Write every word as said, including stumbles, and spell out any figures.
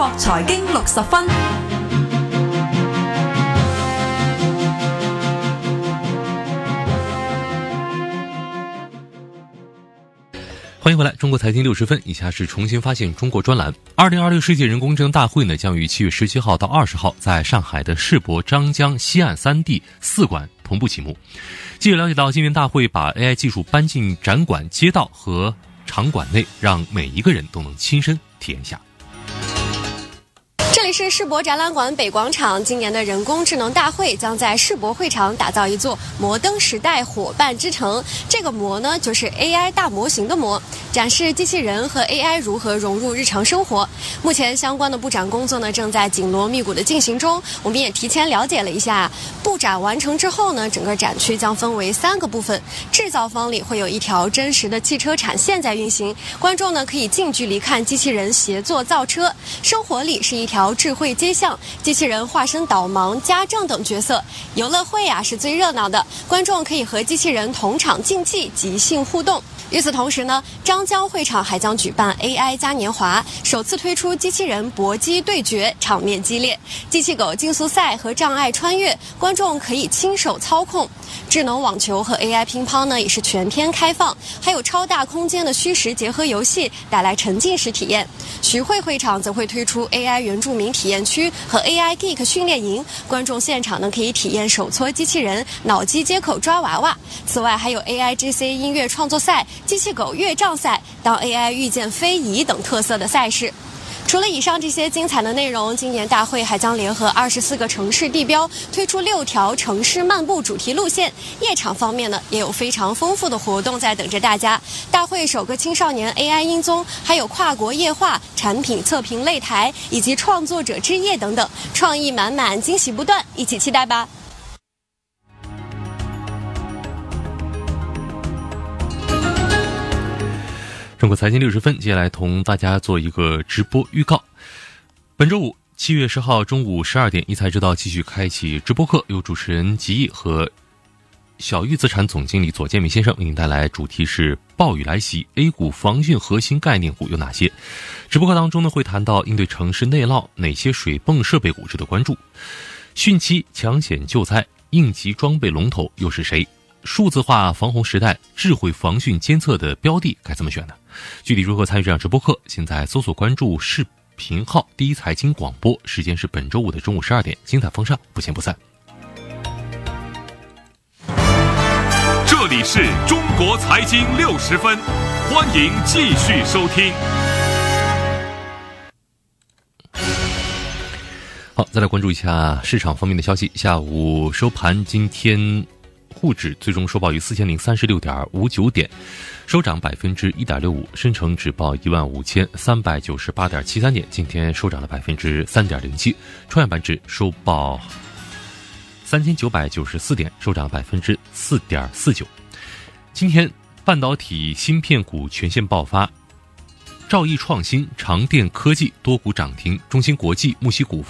國財經六十分。 欢迎回来，中国财经六十分。以下是重新发现中国专栏。二零二六世界人工智能大会呢，将于七月十七号到二十号在上海的世博、张江、西岸三地四馆同步启幕。记者了解到，今年大会把 A I 技术搬进展馆、街道和场馆内，让每一个人都能亲身体验一下。 这里是世博展览馆北广场，今年的人工智能大会将在世博会场打造一座摩登时代伙伴之城。这个摩呢，就是 A I 大模型的摩，展示机器人和 A I 如何融入日常生活。目前相关的布展工作呢，正在紧锣密鼓的进行中。我们也提前了解了一下，布展完成之后呢，整个展区将分为三个部分。制造方里会有一条真实的汽车产线在运行，观众呢可以近距离看机器人协作造车。生活里是一条智慧街巷，机器人化身导盲、家政等角色。游乐会啊是最热闹的，观众可以和机器人同场竞技、即兴互动。与此同时呢，张江会场还将举办 A I 嘉年华，首次推出机器人搏击对决，场面激烈。机器狗竞速赛和障碍穿越，观众可以亲手操控。智能网球和 A I 乒乓呢也是全天开放，还有超大空间的虚实结合游戏，带来沉浸式体验。徐汇会场则会推出 A I 原住民体验区和 A I Geek 训练营，观众现场呢可以体验手搓机器人、脑机接口抓娃娃。此外还有 A I G C 音乐创作赛、机器狗越障赛、当 A I 遇见非遗等特色的赛事。除了以上这些精彩的内容，今年大会还将联合二十四个城市地标，推出六条城市漫步主题路线。夜场方面呢，也有非常丰富的活动在等着大家。大会首个青少年 A I 音综，还有跨国夜话、产品测评擂台以及创作者之夜等等，创意满满，惊喜不断，一起期待吧。 中国财经六十分，接下来同大家做一个直播预告。本周五七月十号中午十二点，一财知道继续开启直播课，由主持人吉毅和小玉资产总经理左建民先生为您带来，主题是暴雨来袭 A 股防汛核心概念股有哪些。直播课当中呢，会谈到应对城市内涝哪些水泵设备股值得关注，汛期抢险救灾应急装备龙头又是谁，数字化防洪时代智慧防汛监测的标的该怎么选呢？具体如何参与这样直播课，现在搜索关注视频号第一财经广播，时间是本周五的中午十二点，精彩风尚，不见不散。 这里是中国财经六十分，欢迎继续收听。 好，再来关注一下市场方面的消息。下午收盘，今天沪指最终收报于四千零三十六点五九点，收涨百分之一点六五。深成指报一万五千三百九十八点七三点，今天收涨了百分之三点零七。创业板指收报三千九百九十四点，收涨百分之四点四九。今天半导体芯片股全线爆发，兆易创新、长电科技多股涨停，中芯国际、木锡股份